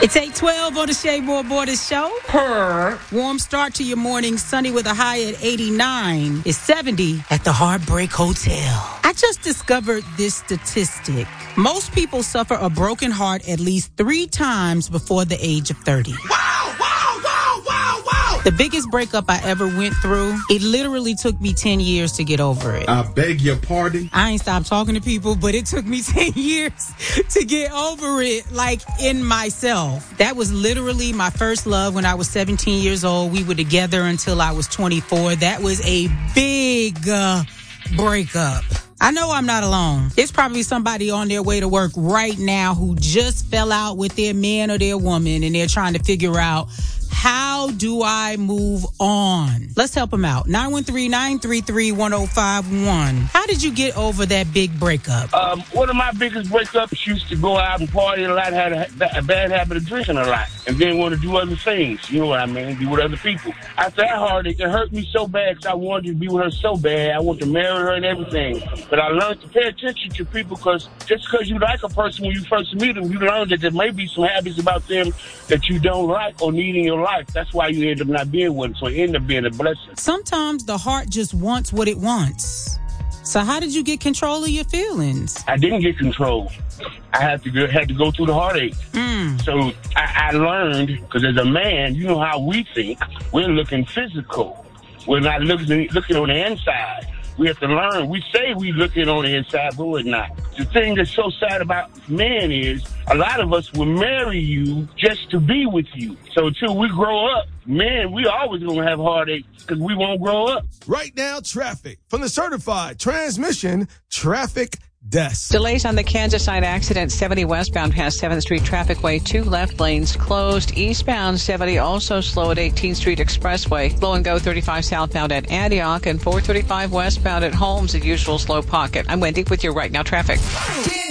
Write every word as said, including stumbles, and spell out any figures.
It's eight twelve on the Shea Moore Borders Show. Purr. Warm start to your morning, sunny with a high at eighty-nine. It's seventy at the Heartbreak Hotel. I just discovered this statistic. Most people suffer a broken heart at least three times before the age of thirty. Wow, wow, wow, wow, wow. The biggest breakup I ever went through, it literally took me ten years to get over it. I beg your pardon? I ain't stopped talking to people, but it took me ten years to get over it, like in myself. That was literally my first love when I was seventeen years old. We were together until I was twenty-four. That was a big uh, breakup. I know I'm not alone. There's probably somebody on their way to work right now who just fell out with their man or their woman, and they're trying to figure out, how do I move on? Let's help them out. nine one three, nine three three, one oh five one. How did you get over that big breakup? Um, one of my biggest breakups used to go out and party a lot, had a, a bad habit of drinking a lot, and then want to do other things. You know what I mean? Be with other people. After that heartache, it hurt me so bad because I wanted to be with her so bad. I wanted to marry her and everything. But I learned to pay attention to people, because just because you like a person when you first meet them, you learn that there may be some habits about them that you don't like or need in your life. That's why you end up not being with them, so it end up being a blessing. Sometimes the heart just wants what it wants. So how did you get control of your feelings? I didn't get control. I had to go, had to go through the heartache. Mm. So I, I learned, because as a man, you know how we think. We're looking physical. We're not looking looking on the inside. We have to learn. We say we looking on the inside, but we're not. The thing that's so sad about men is a lot of us will marry you just to be with you. So until we grow up, man, we always going to have heartaches because we won't grow up. Right now, traffic from the certified transmission traffic desk. Delays on the Kansas side accident, seventy westbound past seventh Street Trafficway, two left lanes closed. Eastbound seventy also slow at eighteenth Street Expressway. Slow and go thirty-five southbound at Antioch and four thirty-five westbound at Holmes, the usual slow pocket. I'm Wendy with your Right Now traffic.